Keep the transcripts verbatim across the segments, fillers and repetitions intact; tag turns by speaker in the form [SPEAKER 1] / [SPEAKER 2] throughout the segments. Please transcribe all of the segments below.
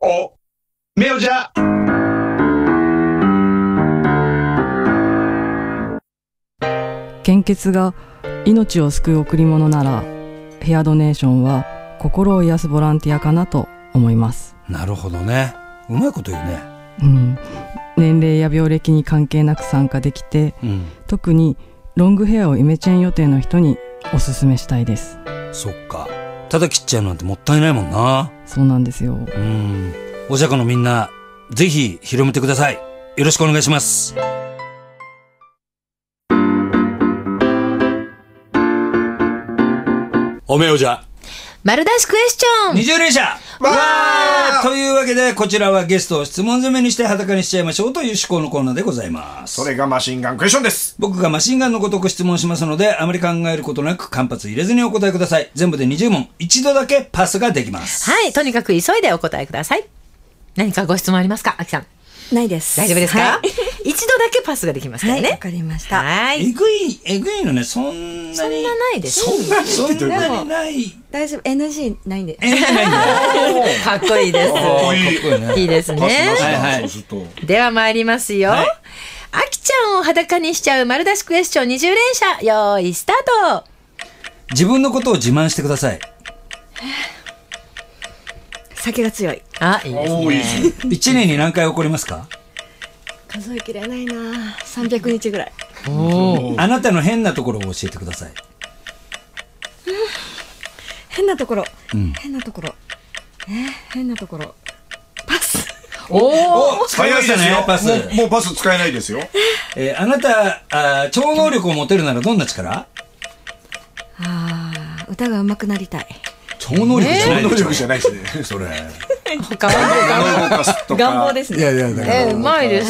[SPEAKER 1] おめおじゃ。
[SPEAKER 2] 献血が命を救う贈り物なら、ヘアドネーションは心を癒すボランティアかなと思います。
[SPEAKER 3] なるほどね。うまいこと言うね。
[SPEAKER 2] うん、年齢や病歴に関係なく参加できて、うん、特にロングヘアをイメチェン予定の人におすすめしたいです。
[SPEAKER 3] そっか。ただ切っちゃうなんてもったいないもんな。
[SPEAKER 2] そうなんですよ。
[SPEAKER 3] うん。おじゃこのみんな、ぜひ広めてください。よろしくお願いします。おめおじゃ。
[SPEAKER 4] 丸出しクエスチョン
[SPEAKER 3] 二重連射わーというわけで、こちらはゲストを質問攻めにして裸にしちゃいましょうという趣向のコーナーでございます。
[SPEAKER 1] それがマシンガンクエスチョンです。
[SPEAKER 3] 僕がマシンガンのごとく質問しますので、あまり考えることなく間髪入れずにお答えください。全部でにじゅう問。一度だけパスができます。
[SPEAKER 4] はい、とにかく急いでお答えください。何かご質問ありますか、あきさん。
[SPEAKER 5] ないです。
[SPEAKER 4] 大丈夫ですか、はい、一度だけパスができますからね。
[SPEAKER 5] はい、わかりました。
[SPEAKER 4] はい。
[SPEAKER 3] えぐい、えぐいのね、そんなに。
[SPEAKER 4] そんなないです。
[SPEAKER 3] そんなに、そんなにない。
[SPEAKER 5] 大丈夫、エヌジー ないんで。
[SPEAKER 3] エヌジー ないんだ。
[SPEAKER 4] かっこいいです。かっこいいね。いいですね。
[SPEAKER 3] はいはい。
[SPEAKER 4] では参りますよ。はい、あきちゃんを裸にしちゃう丸出しクエスチョンにじゅう連射。よーい、スタート。
[SPEAKER 3] 自分のことを自慢してください。
[SPEAKER 5] 酒が強い。
[SPEAKER 4] あ、いいですね。
[SPEAKER 3] 一年に何回起こりますか？
[SPEAKER 5] 数えきれないな。さんびゃくにちぐらい。
[SPEAKER 3] おあなたの変なところを教えてください。
[SPEAKER 5] うん、変なところ、
[SPEAKER 3] うん、
[SPEAKER 5] 変なところ、えー、変なところ。パス。
[SPEAKER 3] おお、使いましたね。パス。
[SPEAKER 1] もう、もうパス使えないですよ。
[SPEAKER 3] えー、あなたあ超能力を持てるならどんな力？
[SPEAKER 5] ああ、歌が上手くなりたい。
[SPEAKER 3] 超能力じゃない、
[SPEAKER 1] 超能力じゃないですね。それ。
[SPEAKER 5] 願望ですね。
[SPEAKER 6] いやいやだから。
[SPEAKER 4] えー、うまいです。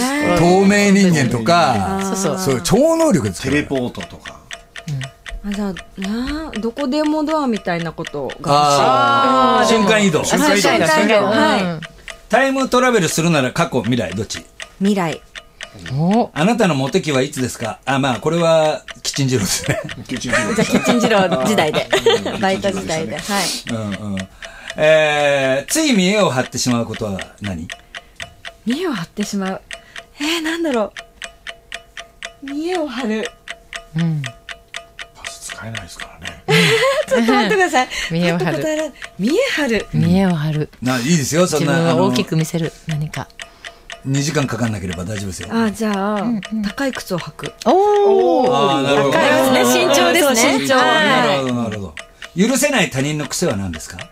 [SPEAKER 6] 透明人間とか、
[SPEAKER 4] そうそう、
[SPEAKER 6] そう超能力です。
[SPEAKER 1] テレポートとか。
[SPEAKER 5] あ、じゃあな、どこでもドアみたいなことが。
[SPEAKER 3] ああ、瞬間移動。
[SPEAKER 4] 瞬間移動。瞬間移動。
[SPEAKER 5] はい。
[SPEAKER 3] タイムトラベルするなら過去未来どっち？
[SPEAKER 5] 未来。
[SPEAKER 3] あなたのモテ期はいつですか？あ、まあこれはキッチンジローですね。
[SPEAKER 5] キッチンジロー。じゃあキッチンジロー時代で、バイト時代で、はい。
[SPEAKER 3] うんうん。えー、つい見栄を張ってしまうことは何？
[SPEAKER 5] 見栄を張ってしまう。えー、なんだろう。見栄を張る。
[SPEAKER 4] うん。
[SPEAKER 1] パス使えないですからね。
[SPEAKER 5] ちょっと待ってください。
[SPEAKER 4] 見栄を張る。
[SPEAKER 5] 見栄張る。
[SPEAKER 4] 見栄を張る。
[SPEAKER 3] な、いいですよ、そんな。
[SPEAKER 4] 自分を大きく見せる。何か。
[SPEAKER 3] にじかんかかんなければ大丈夫ですよ。
[SPEAKER 5] あ、じゃあ、うんうん、高い靴を履く。
[SPEAKER 4] おー。
[SPEAKER 3] あ、なるほど。
[SPEAKER 4] 高いですね。身長ですね。
[SPEAKER 5] 身長。
[SPEAKER 3] なるほど、なるほど。許せない他人の癖は何ですか？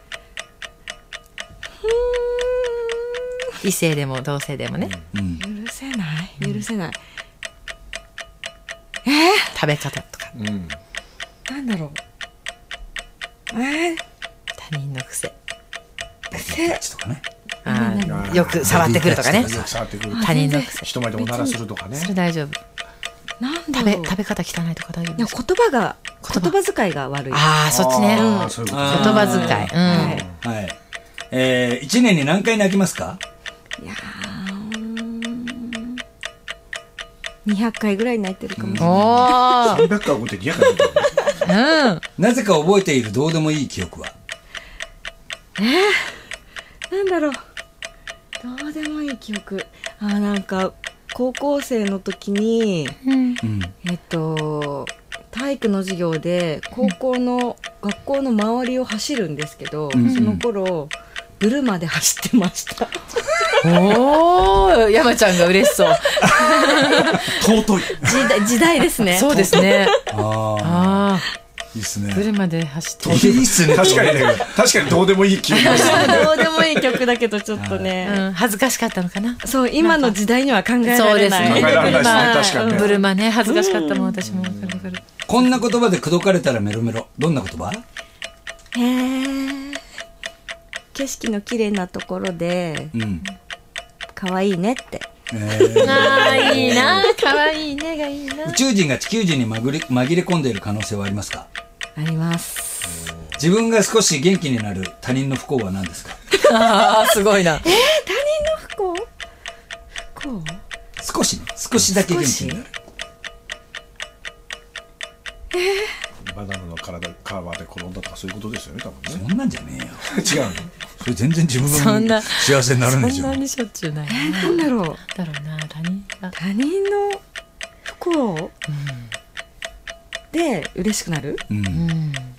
[SPEAKER 4] 異性でも同性でもね。
[SPEAKER 5] うん、許せない。許せない。
[SPEAKER 4] えー、食べ方とか。
[SPEAKER 5] うん、なんだろう。えー、
[SPEAKER 4] 他人の癖。
[SPEAKER 5] 癖
[SPEAKER 3] とかね。
[SPEAKER 4] あよく触ってくるとかね。他人の癖。
[SPEAKER 1] 人前でおならするとかね。
[SPEAKER 4] それ大丈夫。
[SPEAKER 5] なん
[SPEAKER 4] 食べ食べ方汚いとか大丈夫ですか？
[SPEAKER 5] 言葉が言葉遣いが悪い。
[SPEAKER 4] ああ、そっちね。言葉遣い。
[SPEAKER 3] はい。えー、一年に何回泣きますか？
[SPEAKER 5] いやー、にひゃっかいぐらい泣いてるかもしれない。
[SPEAKER 4] お
[SPEAKER 1] さんびゃっかいごてにひゃっかい泣いてる。
[SPEAKER 4] うん。
[SPEAKER 3] なぜか覚えているどうでもいい記憶は？
[SPEAKER 5] えー、なんだろう。どうでもいい記憶。あー、なんか高校生の時に、うん、えっと体育の授業で高校の、うん、学校の周りを走るんですけど、うん、その頃ブルマで走ってました。
[SPEAKER 4] おー、山ちゃんが嬉しそう。
[SPEAKER 1] 尊い
[SPEAKER 5] 時代、時代ですね。
[SPEAKER 4] そうですね。
[SPEAKER 3] あ
[SPEAKER 4] あ。
[SPEAKER 3] いいっすね。
[SPEAKER 4] ブルマで走って
[SPEAKER 3] る。いいっすね。
[SPEAKER 1] 確かにね、確かにどうでもいい曲。
[SPEAKER 5] どうでもいい曲だけどちょっとね、
[SPEAKER 4] うん、恥ずかしかったのかな。
[SPEAKER 5] そう、今の時代には考えられない。
[SPEAKER 4] そうですね。
[SPEAKER 1] 考えられないですね、確かにね。
[SPEAKER 4] ブルマね、恥ずかしかったもん、私もわかるわかる。
[SPEAKER 3] こんな言葉で口説かれたらメロメロ。どんな言葉？
[SPEAKER 5] へー、景色の綺麗なところで、うん、可愛いねって。
[SPEAKER 3] えー、
[SPEAKER 4] あー、いいな、可愛いねがいいな。
[SPEAKER 3] 宇宙人が地球人に紛れ、紛れ込んでいる可能性はありますか？
[SPEAKER 5] あります。
[SPEAKER 3] 自分が少し元気になる他人の不幸は何ですか？
[SPEAKER 4] あー、すごいな。
[SPEAKER 5] えー、他人の不幸？不幸？
[SPEAKER 3] 少しね、少しだけ元気になる。
[SPEAKER 5] えー、
[SPEAKER 1] バナナの体、カーバーで転んだとかそういうことですよね、多分ね。
[SPEAKER 3] そんなんじゃねえよ。
[SPEAKER 1] 違うの？
[SPEAKER 3] それ全然自分
[SPEAKER 4] そんな
[SPEAKER 3] 幸せになるんでしょ
[SPEAKER 4] そんなにしょっちゅうないな。
[SPEAKER 5] えー、なんだろう。
[SPEAKER 4] だろうな、他人が。
[SPEAKER 5] 他人の不幸で嬉しくなる？
[SPEAKER 3] うん
[SPEAKER 4] うん